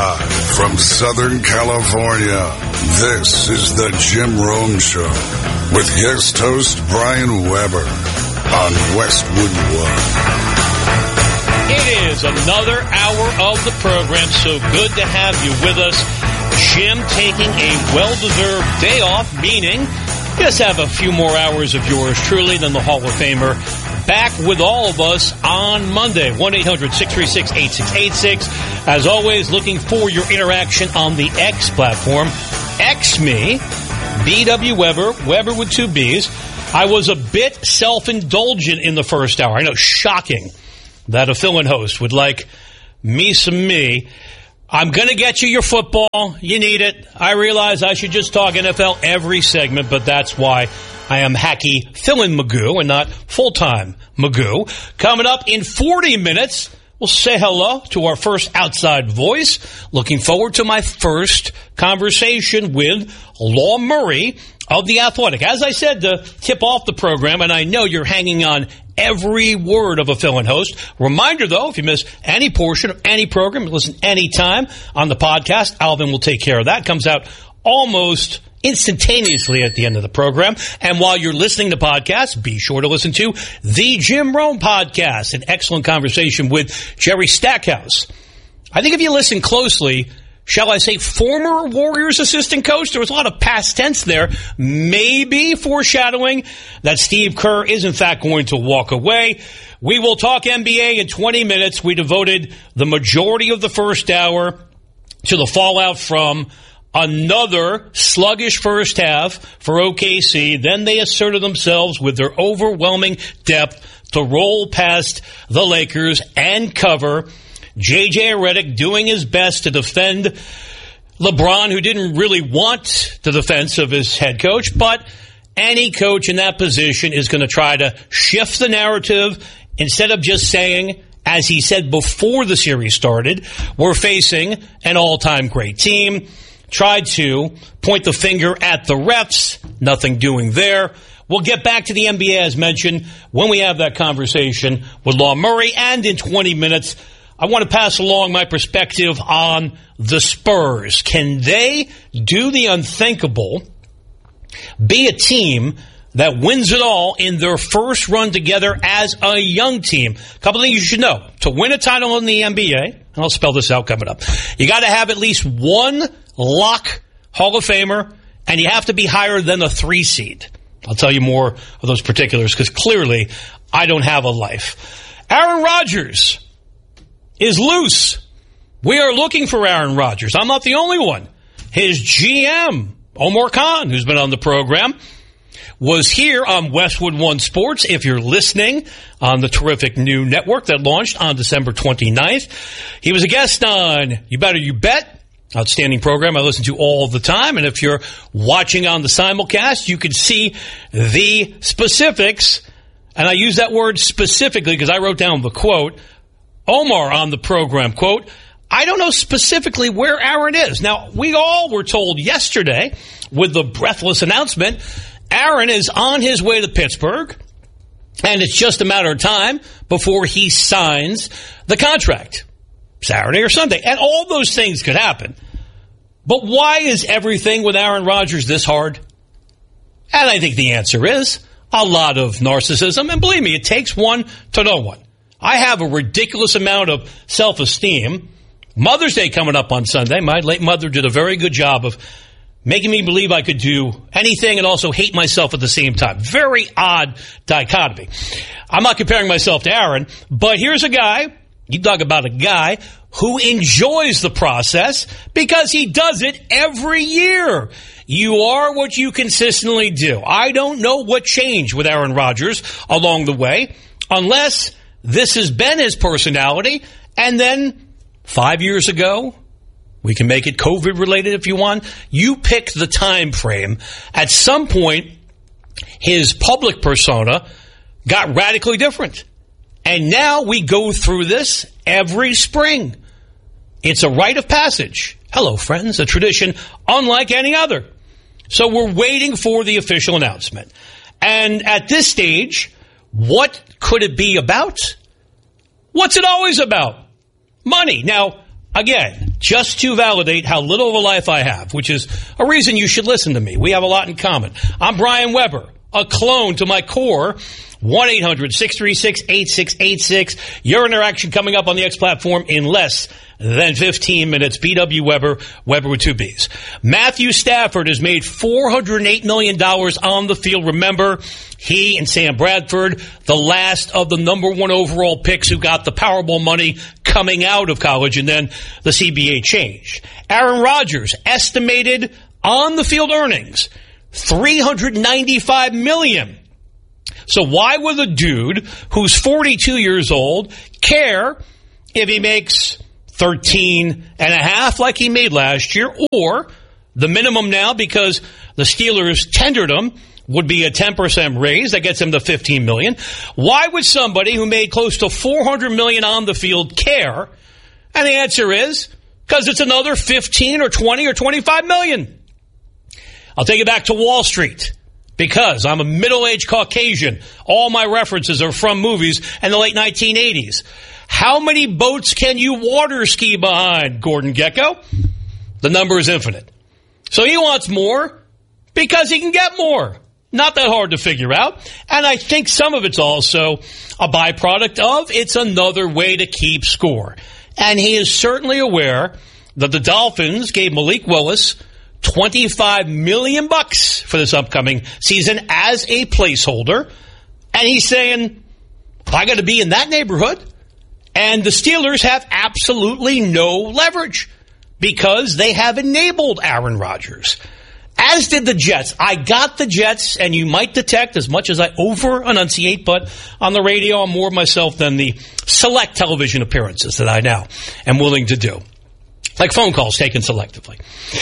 Live from Southern California, this is the Jim Rome Show with guest host Brian Weber on Westwood One. It is another hour of the program, so good to have you with us. Jim taking a well-deserved day off, meaning just have a few more hours of yours truly than the Hall of Famer. Back with all of us on Monday, 1-800-636-8686. As always, looking for your interaction on the X platform. X me, B.W. Weber, Weber with two B's. I was a bit self-indulgent in the first hour. I know, shocking that a fill-in host would like me some me. I'm going to get you your football. You need it. I realize I should just talk NFL every segment, but that's why I am hacky fill-in Magoo and not full-time Magoo. Coming up in 40 minutes, we'll say hello to our first outside voice. Looking forward to my first conversation with Law Murray of The Athletic. As I said to tip off the program, and I know you're hanging on every word of a fill-in host. Reminder, though, if you miss any portion of any program, listen anytime on the podcast. Alvin will take care of that. Comes out almost instantaneously at the end of the program. And while you're listening to podcasts, be sure to listen to the Jim Rome podcast, an excellent conversation with Jerry Stackhouse. I think if you listen closely, shall I say former Warriors assistant coach? There was a lot of past tense there, maybe foreshadowing that Steve Kerr is in fact going to walk away. We will talk NBA in 20 minutes. We devoted the majority of the first hour to the fallout from another sluggish first half for OKC. Then they asserted themselves with their overwhelming depth to roll past the Lakers and cover. J.J. Redick doing his best to defend LeBron, who didn't really want the defense of his head coach, but any coach in that position is going to try to shift the narrative instead of just saying, as he said before the series started, we're facing an all-time great team. Tried to point the finger at the refs, nothing doing there. We'll get back to the NBA, as mentioned, when we have that conversation with Law Murray, and in 20 minutes, I want to pass along my perspective on the Spurs. Can they do the unthinkable, be a team that wins it all in their first run together as a young team? A couple of things you should know. To win a title in the NBA, and I'll spell this out coming up, you got to have at least one lock Hall of Famer, and you have to be higher than a 3 seed. I'll tell you more of those particulars because clearly I don't have a life. Aaron Rodgers is loose. We are looking for Aaron Rodgers. I'm not the only one. His GM, Omar Khan, who's been on the program, was here on Westwood One Sports, if you're listening, on the terrific new network that launched on December 29th. He was a guest on You Better You Bet, outstanding program I listen to all the time. And if you're watching on the simulcast, you can see the specifics. And I use that word specifically because I wrote down the quote. Omar on the program, quote, I don't know specifically where Aaron is. Now, we all were told yesterday with the breathless announcement, Aaron is on his way to Pittsburgh, and it's just a matter of time before he signs the contract, Saturday or Sunday. And all those things could happen. But why is everything with Aaron Rodgers this hard? And I think the answer is a lot of narcissism. And believe me, it takes one to know one. I have a ridiculous amount of self-esteem. Mother's Day coming up on Sunday. My late mother did a very good job of making me believe I could do anything and also hate myself at the same time. Very odd dichotomy. I'm not comparing myself to Aaron, but here's a guy, you talk about a guy who enjoys the process because he does it every year. You are what you consistently do. I don't know what changed with Aaron Rodgers along the way, unless this has been his personality, and then 5 years ago, we can make it COVID related if you want. You pick the time frame. At some point, his public persona got radically different. And now we go through this every spring. It's a rite of passage. Hello, friends, a tradition unlike any other. So we're waiting for the official announcement. And at this stage, what could it be about? What's it always about? Money. Now, again, just to validate how little of a life I have, which is a reason you should listen to me. We have a lot in common. I'm Brian Weber, a clone to my core. 1-800-636-8686. Your interaction coming up on the X platform in less than 15 minutes. B.W. Weber, Weber with 2 B's. Matthew Stafford has made $408 million on the field. Remember, he and Sam Bradford, the last of the number 1 overall picks who got the Powerball money coming out of college, and then the CBA changed. Aaron Rodgers, estimated on the field earnings, $395 million. So why would a dude who's 42 years old care if he makes 13.5 like he made last year, or the minimum now because the Steelers tendered him would be a 10% raise that gets him to $15 million? Why would somebody who made close to $400 million on the field care? And the answer is because it's another 15 or 20 or 25 million. I'll take it back to Wall Street. Because I'm a middle-aged Caucasian. All my references are from movies in the late 1980s. How many boats can you water ski behind, Gordon Gekko? The number is infinite. So he wants more because he can get more. Not that hard to figure out. And I think some of it's also a byproduct of it's another way to keep score. And he is certainly aware that the Dolphins gave Malik Willis $25 million for this upcoming season as a placeholder. And he's saying, I got to be in that neighborhood. And the Steelers have absolutely no leverage because they have enabled Aaron Rodgers, as did the Jets. I got the Jets, and you might detect, as much as I over-enunciate, but on the radio I'm more of myself than the select television appearances that I now am willing to do, like phone calls taken selectively.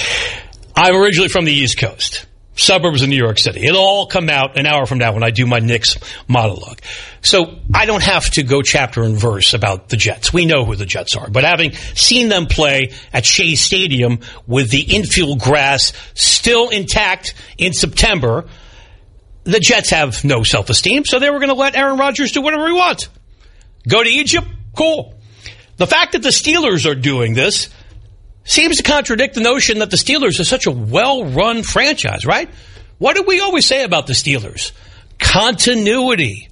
I'm originally from the East Coast, suburbs of New York City. It'll all come out an hour from now when I do my Knicks monologue. So I don't have to go chapter and verse about the Jets. We know who the Jets are. But having seen them play at Shea Stadium with the infield grass still intact in September, the Jets have no self-esteem, so they were going to let Aaron Rodgers do whatever he wants. Go to Egypt? Cool. The fact that the Steelers are doing this seems to contradict the notion that the Steelers are such a well-run franchise, right? What do we always say about the Steelers? Continuity,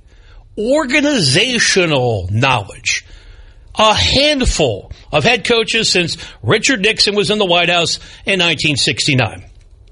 organizational knowledge. A handful of head coaches since Richard Nixon was in the White House in 1969.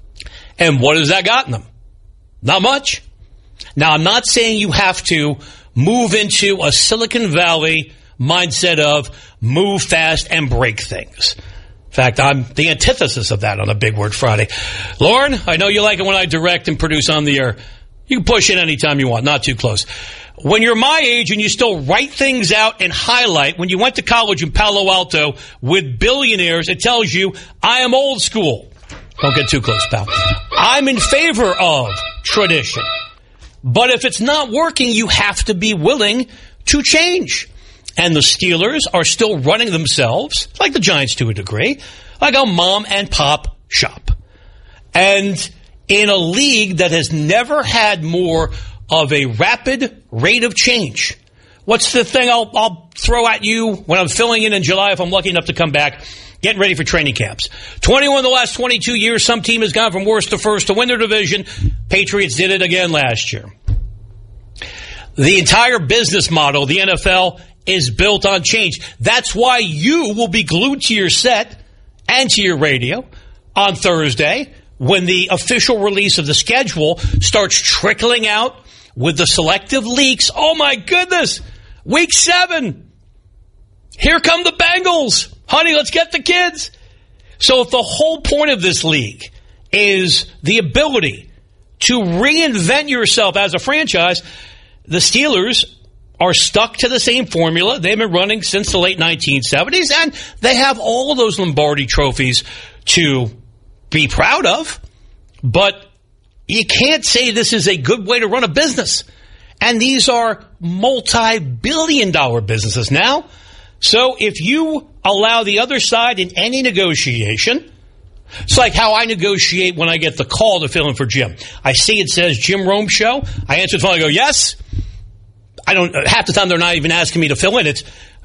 And what has that gotten them? Not much. Now, I'm not saying you have to move into a Silicon Valley mindset of move fast and break things. In fact, I'm the antithesis of that on a Big Word Friday. Lauren, I know you like it when I direct and produce on the air. You can push it anytime you want, not too close. When you're my age and you still write things out and highlight, when you went to college in Palo Alto with billionaires, it tells you I am old school. Don't get too close, pal. I'm in favor of tradition. But if it's not working, you have to be willing to change. And the Steelers are still running themselves, like the Giants to a degree, like a mom and pop shop. And in a league that has never had more of a rapid rate of change. What's the thing I'll throw at you when I'm filling in July if I'm lucky enough to come back? Getting ready for training camps. 21 of the last 22 years, some team has gone from worst to first to win their division. Patriots did it again last year. The entire business model, the NFL, is built on change. That's why you will be glued to your set and to your radio on Thursday when the official release of the schedule starts trickling out with the selective leaks. Oh, my goodness. Week 7. Here come the Bengals. Honey, let's get the kids. So if the whole point of this league is the ability to reinvent yourself as a franchise, the Steelers are stuck to the same formula they've been running since the late 1970s, and they have all of those Lombardi trophies to be proud of. But you can't say this is a good way to run a business. And these are multi-billion-dollar businesses now. So if you allow the other side in any negotiation, it's like how I negotiate when I get the call to fill in for Jim. I see it says Jim Rome Show. I answer the phone. I go, yes. I don't. Half the time they're not even asking me to fill in. It's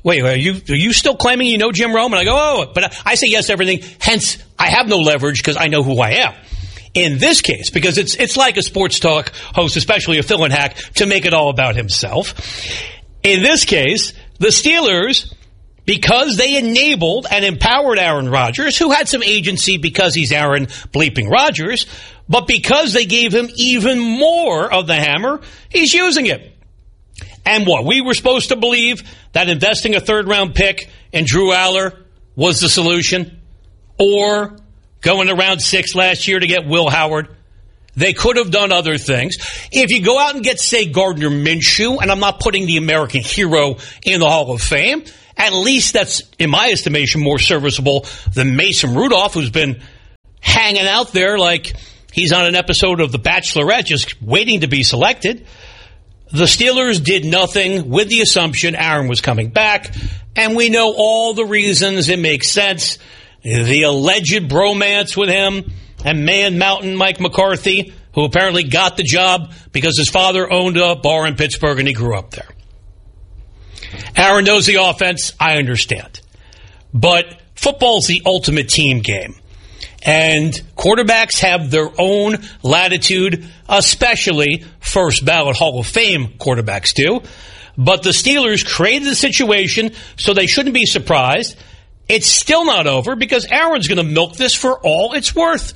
Wait, are you still claiming you know Jim Rome? And I go, oh, but I say yes to everything. Hence, I have no leverage because I know who I am. In this case, because it's like a sports talk host, especially a fill-in hack, to make it all about himself. In this case, the Steelers, because they enabled and empowered Aaron Rodgers, who had some agency because he's Aaron bleeping Rodgers, but because they gave him even more of the hammer, he's using it. And what? We were supposed to believe that investing a third-round pick in Drew Aller was the solution? Or going to round 6 last year to get Will Howard? They could have done other things. If you go out and get, say, Gardner Minshew, and I'm not putting the American hero in the Hall of Fame, at least that's, in my estimation, more serviceable than Mason Rudolph, who's been hanging out there like he's on an episode of The Bachelorette just waiting to be selected. The Steelers did nothing with the assumption Aaron was coming back, and we know all the reasons it makes sense. The alleged bromance with him and Man Mountain Mike McCarthy, who apparently got the job because his father owned a bar in Pittsburgh and he grew up there. Aaron knows the offense, I understand. But football's the ultimate team game. And quarterbacks have their own latitude, especially first ballot Hall of Fame quarterbacks do. But the Steelers created the situation, so they shouldn't be surprised. It's still not over because Aaron's going to milk this for all it's worth.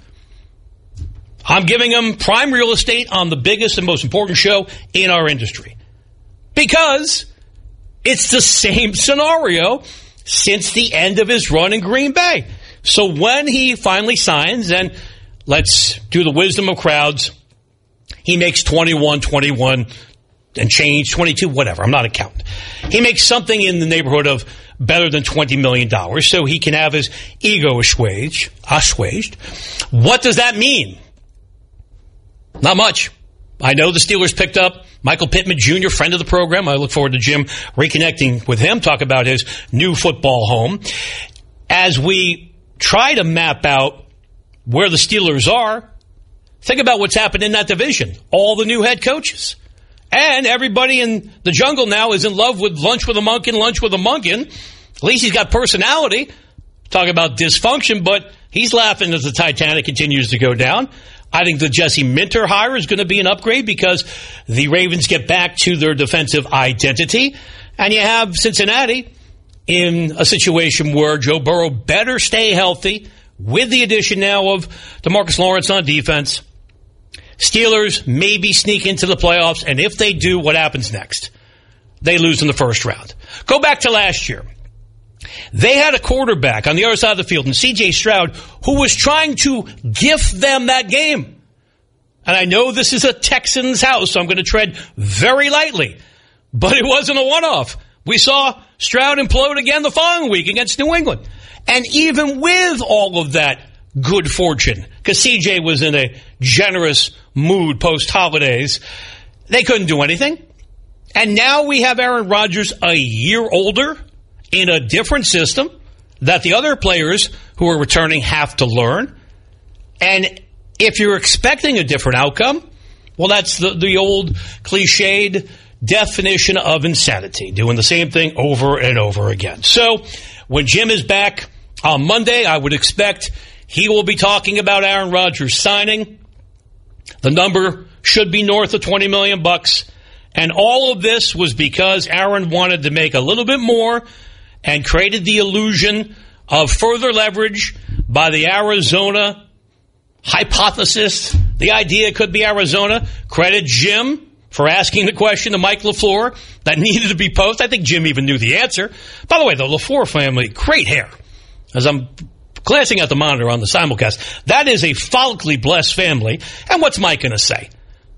I'm giving him prime real estate on the biggest and most important show in our industry. Because it's the same scenario since the end of his run in Green Bay. So when he finally signs, and let's do the wisdom of crowds, he makes 21 and change, 22, whatever. I'm not an accountant. He makes something in the neighborhood of better than $20 million so he can have his ego assuaged. What does that mean? Not much. I know the Steelers picked up Michael Pittman Jr., friend of the program. I look forward to Jim reconnecting with him, talk about his new football home. As we try to map out where the Steelers are, think about what's happened in that division. All the new head coaches. And everybody in the jungle now is in love with Lunch with a Monkin. At least he's got personality. Talk about dysfunction, but he's laughing as the Titanic continues to go down. I think the Jesse Minter hire is going to be an upgrade because the Ravens get back to their defensive identity. And you have Cincinnati in a situation where Joe Burrow better stay healthy with the addition now of DeMarcus Lawrence on defense. Steelers maybe sneak into the playoffs, and if they do, what happens next? They lose in the first round. Go back to last year. They had a quarterback on the other side of the field, and C.J. Stroud, who was trying to gift them that game. And I know this is a Texans house, so I'm going to tread very lightly. But it wasn't a one-off. We saw Stroud implode again the following week against New England. And even with all of that good fortune, because C.J. was in a generous mood post-holidays, they couldn't do anything. And now we have Aaron Rodgers a year older in a different system that the other players who are returning have to learn. And if you're expecting a different outcome, well, that's the old cliched definition of insanity, doing the same thing over and over again. So when Jim is back on Monday, I would expect he will be talking about Aaron Rodgers signing. The number should be north of $20 million. And all of this was because Aaron wanted to make a little bit more and created the illusion of further leverage by the Arizona hypothesis. The idea could be Arizona. Credit Jim for asking the question to Mike LaFleur that needed to be posed. I think Jim even knew the answer. By the way, the LaFleur family, great hair. As I'm glancing at the monitor on the simulcast, that is a follically blessed family. And what's Mike going to say?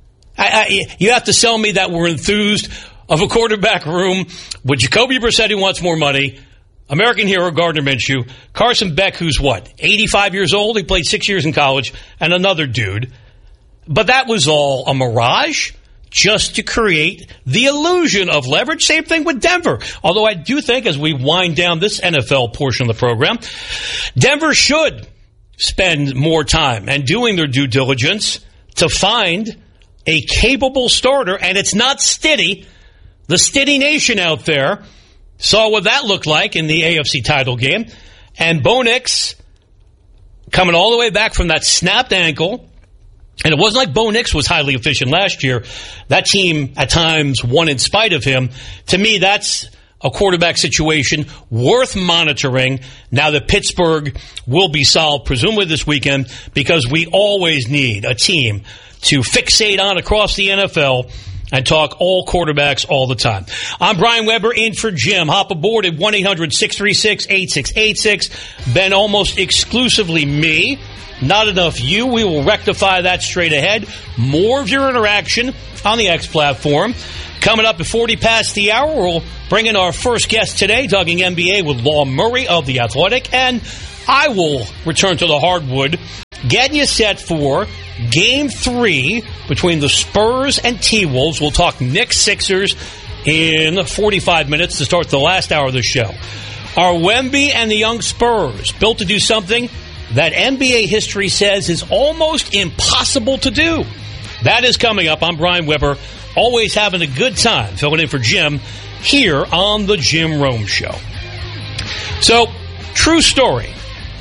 You have to sell me that we're enthused of a quarterback room with Jacoby Brissett, who wants more money, American hero Gardner Minshew, Carson Beck, who's 85 years old? He played 6 years in college, and another dude. But that was all a mirage just to create the illusion of leverage. Same thing with Denver. Although I do think as we wind down this NFL portion of the program, Denver should spend more time and doing their due diligence to find a capable starter. And it's not Stiddy, the Stiddy Nation out there, Saw what that looked like in the AFC title game. And Bo Nix coming all the way back from that snapped ankle. And it wasn't like Bo Nix was highly efficient last year. That team at times won in spite of him. To me, that's a quarterback situation worth monitoring now that Pittsburgh will be solved, presumably this weekend, because we always need a team to fixate on across the NFL and talk all quarterbacks all the time. I'm Brian Weber in for Jim. Hop aboard at 1-800-636-8686. Been almost exclusively me. Not enough you. We will rectify that straight ahead. More of your interaction on the X platform. Coming up at 40 past the hour, we'll bring in our first guest today, talking NBA with Law Murray of The Athletic. And I will return to the hardwood, getting you set for Game 3 between the Spurs and T-Wolves. We'll talk Knicks Sixers in 45 minutes to start the last hour of the show. Are Wemby and the young Spurs built to do something that NBA history says is almost impossible to do? That is coming up. I'm Brian Weber, always having a good time filling in for Jim here on the Jim Rome Show. So, true story.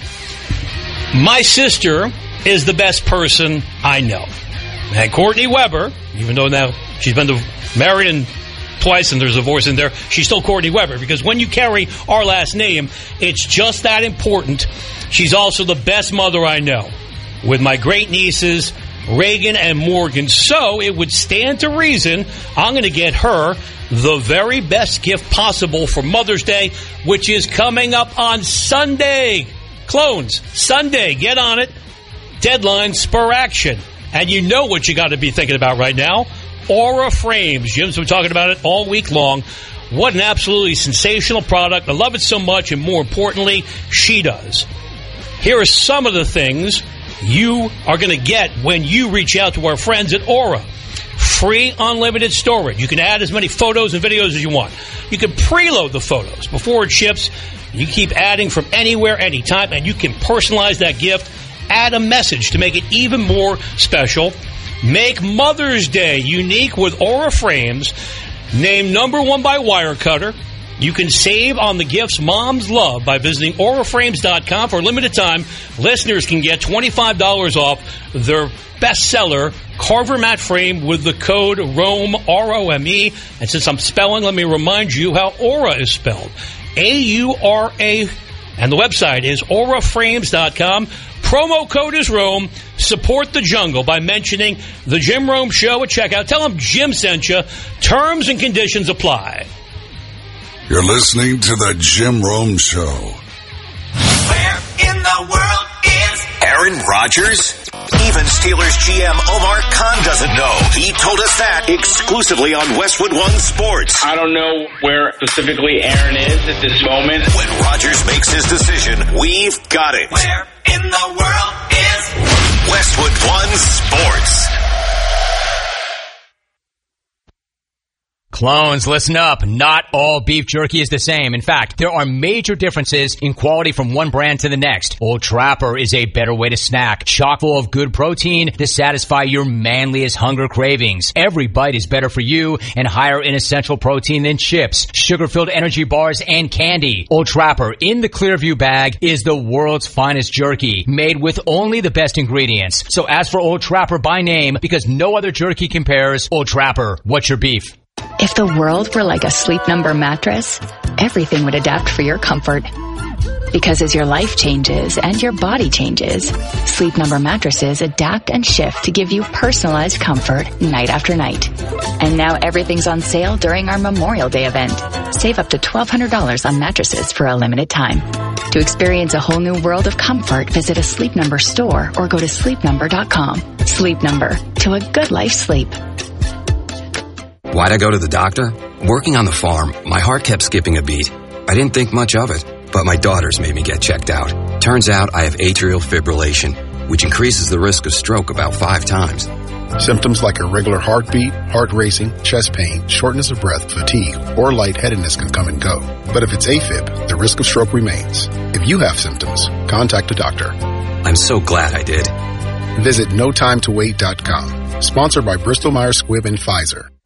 My sister is the best person I know. And Courtney Weber, even though now she's been married and twice and there's a divorce in there, she's still Courtney Weber, because when you carry our last name, it's just that important. She's also the best mother I know, with my great nieces, Reagan and Morgan. So it would stand to reason I'm going to get her the very best gift possible for Mother's Day, which is coming up on Sunday. Clones, Sunday, get on it. Deadline, spur action. And you know what you got to be thinking about right now. Aura Frames. Jim's been talking about it all week long. What an absolutely sensational product. I love it so much, and more importantly, she does. Here are some of the things you are going to get when you reach out to our friends at Aura. Free unlimited storage. You can add as many photos and videos as you want. You can preload the photos before it ships. You keep adding from anywhere, anytime, and you can personalize that gift. Add a message to make it even more special. Make Mother's Day unique with Aura Frames. Named #1 by Wirecutter. You can save on the gifts moms love by visiting auraframes.com. For a limited time, listeners can get $25 off their bestseller Carver Mat Frame with the code ROME, R-O-M-E. And since I'm spelling, let me remind you how Aura is spelled. A-U-R-A. And the website is auraframes.com. Promo code is Rome. Support the jungle by mentioning the Jim Rome Show at checkout. Tell them Jim sent you. Terms and conditions apply. You're listening to the Jim Rome Show. Where in the world is Aaron Rodgers? Even Steelers GM Omar Khan doesn't know. He told us that exclusively on Westwood One Sports. I don't know where specifically Aaron is at this moment. When Rodgers makes his decision, we've got it. where in the world is Westwood One Sports. Clones, listen up. Not all beef jerky is the same. In fact, there are major differences in quality from one brand to the next. Old Trapper is a better way to snack, chock full of good protein to satisfy your manliest hunger cravings. Every bite is better for you and higher in essential protein than chips, sugar-filled energy bars, and candy. Old Trapper in the Clearview bag is the world's finest jerky, made with only the best ingredients. So ask for Old Trapper by name, because no other jerky compares. Old Trapper, what's your beef? If the world were like a Sleep Number mattress, everything would adapt for your comfort. Because as your life changes and your body changes, Sleep Number mattresses adapt and shift to give you personalized comfort night after night. And now everything's on sale during our Memorial Day event. Save up to $1,200 on mattresses for a limited time. To experience a whole new world of comfort, visit a Sleep Number store or go to sleepnumber.com. Sleep Number, to a good life's sleep. Why'd I go to the doctor? Working on the farm, my heart kept skipping a beat. I didn't think much of it, but my daughters made me get checked out. Turns out I have atrial fibrillation, which increases the risk of stroke about 5 times. Symptoms like irregular heartbeat, heart racing, chest pain, shortness of breath, fatigue, or lightheadedness can come and go. But if it's AFib, the risk of stroke remains. If you have symptoms, contact a doctor. I'm so glad I did. Visit NoTimeToWait.com. Sponsored by Bristol Myers Squibb and Pfizer.